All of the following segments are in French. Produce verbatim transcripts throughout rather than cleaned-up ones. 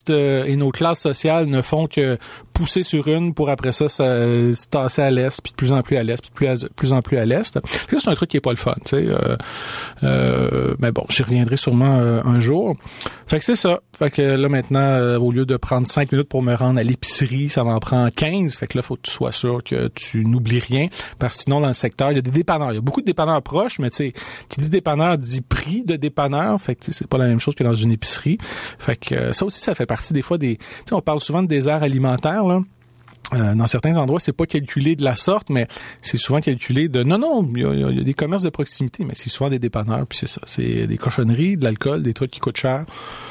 listes euh, et nos classes sociales ne font que pousser sur une pour après ça, ça se tasser à l'est, puis de plus en plus à l'est, puis de plus, à, plus en plus à l'est. Ça, c'est un truc qui est pas le fun, tu sais. Euh, euh, mais bon, j'y reviendrai sûrement euh, un jour. Fait que c'est ça. Fait que là, maintenant, euh, au lieu de prendre cinq minutes pour me rendre à l'épicerie, ça m'en prend quinze. Fait que là, faut que tu sois sûr que tu n'oublies rien. Parce que sinon, dans le secteur, il y a des dépanneurs. Il y a beaucoup de dépanneurs proches, mais tu sais, qui dit dépanneur dit prix de dépanneur. Fait que c'est pas la même chose que dans une épicerie. Fait que euh, ça aussi, ça fait partie des fois des... Tu sais, on parle souvent de déserts alimentaires, là. Euh, dans certains endroits, c'est pas calculé de la sorte, mais c'est souvent calculé de... Non, non, il y a, il y a des commerces de proximité, mais c'est souvent des dépanneurs, puis c'est ça. C'est des cochonneries, de l'alcool, des trucs qui coûtent cher.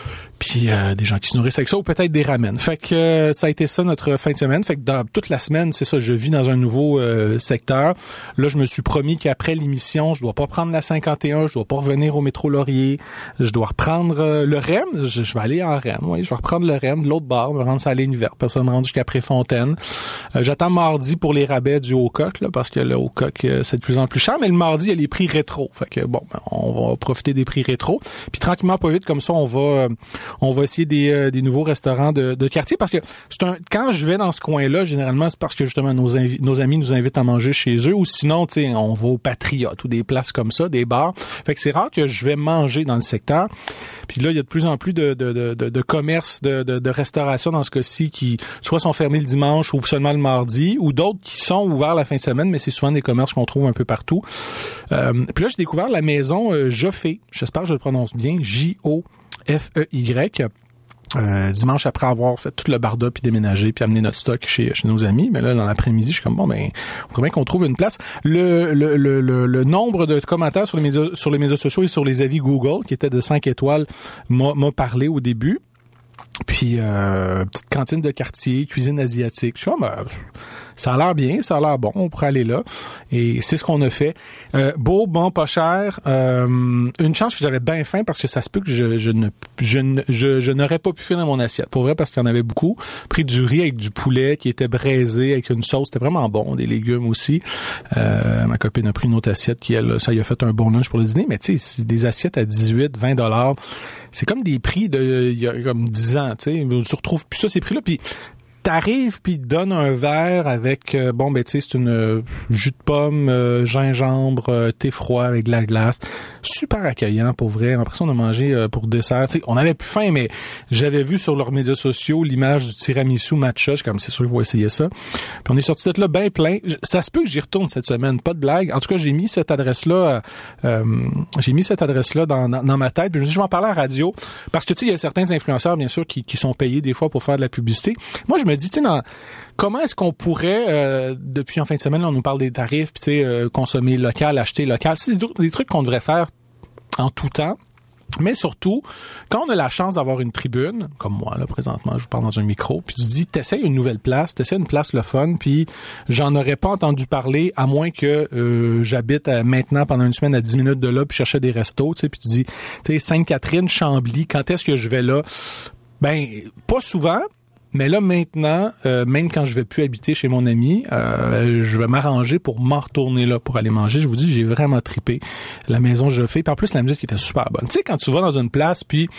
Puis euh, des gens qui se nourrissent avec ça, ou peut-être des ramen. Fait que euh, ça a été ça notre fin de semaine. Fait que dans toute la semaine, c'est ça, je vis dans un nouveau euh, secteur. Là, je me suis promis qu'après l'émission, je dois pas prendre la cinquante et un, je dois pas revenir au métro Laurier, je dois reprendre euh, le R E M. Je, je vais aller en R E M, oui, je vais reprendre le R E M de l'autre bord, me rendre sur la ligne verte, puis ça me rendre jusqu'à Préfontaine. Euh, j'attends mardi pour les rabais du Haut-Coq, là, parce que le Haut-Coq, euh, c'est de plus en plus cher, mais le mardi, il y a les prix rétro. Fait que bon, ben, on va profiter des prix rétro. Puis tranquillement, pas vite, comme ça, on va... Euh, On va essayer des, euh, des nouveaux restaurants de, de quartier parce que c'est un, quand je vais dans ce coin-là, généralement, c'est parce que justement nos, invi- nos amis nous invitent à manger chez eux ou sinon, tu sais, on va au Patriote ou des places comme ça, des bars. Fait que c'est rare que je vais manger dans le secteur. Puis là, il y a de plus en plus de, de, de, de, de commerces, de, de, de restauration dans ce cas-ci qui soit sont fermés le dimanche ou seulement le mardi ou d'autres qui sont ouverts la fin de semaine, mais c'est souvent des commerces qu'on trouve un peu partout. Euh, puis là, j'ai découvert la maison euh, Joffé. J'espère que je le prononce bien. J O F E Y. Euh, dimanche après avoir fait tout le barda puis déménager puis amener notre stock chez, chez nos amis, mais là dans l'après-midi je suis comme bon ben il faudrait bien qu'on trouve une place. Le le le le, le nombre de commentaires sur les médias sur les médias sociaux et sur les avis Google qui étaient de cinq étoiles m'a, m'a parlé au début. Puis euh, petite cantine de quartier, cuisine asiatique. Je suis comme ben, ça a l'air bien, ça a l'air bon, on pourrait aller là. Et c'est ce qu'on a fait. Euh, beau, bon, pas cher. Euh, une chance que j'avais bien faim parce que ça se peut que je, je ne je, ne, je, je n'aurais pas pu finir mon assiette. Pour vrai, parce qu'il y en avait beaucoup. Pris du riz avec du poulet qui était braisé avec une sauce. C'était vraiment bon. Des légumes aussi. Euh, ma copine a pris une autre assiette qui, elle, ça y a fait un bon lunch pour le dîner. Mais tu sais, des assiettes à dix-huit, vingt dollars, c'est comme des prix de il y a comme dix ans. Tu sais, tu retrouves plus ça, ces prix-là. Puis t'arrives puis donne un verre avec euh, bon ben tu sais c'est une euh, jus de pomme, euh, gingembre, euh, thé froid avec de la glace, super accueillant pour vrai. Après ça on a mangé euh, pour dessert. T'sais, on avait plus faim mais j'avais vu sur leurs médias sociaux l'image du tiramisu matcha, je comme c'est sûr qu'ils vont essayer ça. Puis on est sorti de là bien plein. Ça se peut que j'y retourne cette semaine, pas de blague. En tout cas j'ai mis cette adresse là, euh, j'ai mis cette adresse là dans, dans, dans ma tête. Puis je me suis dit, je vais en parler à la radio parce que tu sais il y a certains influenceurs bien sûr qui, qui sont payés des fois pour faire de la publicité. Moi je me dis, tu sais, dans comment est-ce qu'on pourrait, euh, depuis en fin de semaine, là, on nous parle des tarifs, puis tu sais, euh, consommer local, acheter local, c'est des, des trucs qu'on devrait faire en tout temps. Mais surtout, quand on a la chance d'avoir une tribune, comme moi, là, présentement, je vous parle dans un micro, puis tu dis, t'essayes une nouvelle place, t'essayes une place le fun, puis j'en aurais pas entendu parler, à moins que euh, j'habite à, maintenant pendant une semaine à dix minutes de là, puis cherchais des restos, tu sais, puis tu dis, tu sais, Sainte-Catherine, Chambly, quand est-ce que je vais là? Ben, pas souvent. Mais là, maintenant, euh, même quand je vais plus habiter chez mon ami, euh, je vais m'arranger pour m'en retourner là pour aller manger. Je vous dis, j'ai vraiment trippé. La maison, je fais. Puis en plus, la musique était super bonne. Tu sais, quand tu vas dans une place, puis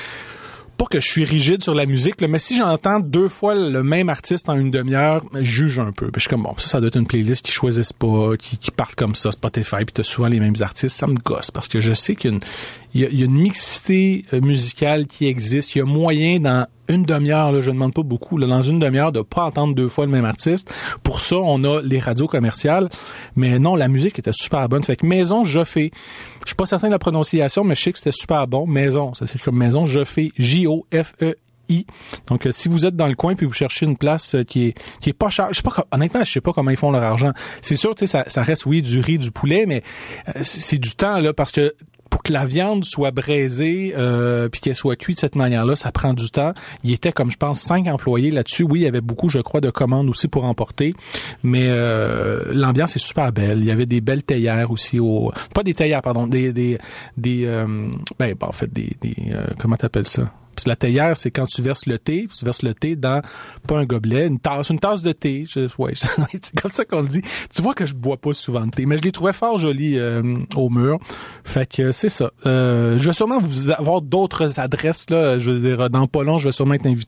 pas que je suis rigide sur la musique, là, mais si j'entends deux fois le même artiste en une demi-heure, je juge un peu. Puis je suis comme, bon, ça, ça doit être une playlist qu'ils choisissent pas, qui, qui partent comme ça, Spotify, puis t'as souvent les mêmes artistes. Ça me gosse, parce que je sais qu'il y a une, il y a, il y a une mixité musicale qui existe. Il y a moyen dans une demi-heure, là, je ne demande pas beaucoup, là, dans une demi-heure, de pas entendre deux fois le même artiste. Pour ça, on a les radios commerciales. Mais non, la musique était super bonne. Fait que Maison Joffé. Je suis pas certain de la prononciation, mais je sais que c'était super bon. Maison, ça s'écrit comme Maison Joffé. J O F E I. Donc, euh, si vous êtes dans le coin puis vous cherchez une place euh, qui est qui est pas chère, je sais pas, honnêtement, je sais pas comment ils font leur argent. C'est sûr, tu sais, ça, ça reste, oui, du riz, du poulet, mais euh, c'est, c'est du temps, là, parce que pour que la viande soit braisée euh, puis qu'elle soit cuite de cette manière-là, ça prend du temps. Il y était, comme je pense, cinq employés là-dessus. Oui, il y avait beaucoup, je crois, de commandes aussi pour emporter, mais euh, l'ambiance est super belle. Il y avait des belles théières aussi, au pas des théières, pardon, des des des euh, ben, ben en fait des des euh, comment t'appelles ça? Puis la théière, c'est quand tu verses le thé, tu verses le thé dans, pas un gobelet, une tasse, une tasse de thé. Je, ouais, c'est comme ça qu'on le dit. Tu vois que je bois pas souvent de thé, mais je les trouvais fort jolis euh, au mur. Fait que c'est ça. Euh, je vais sûrement vous avoir d'autres adresses, là. Je veux dire, dans pas long, je vais sûrement être invité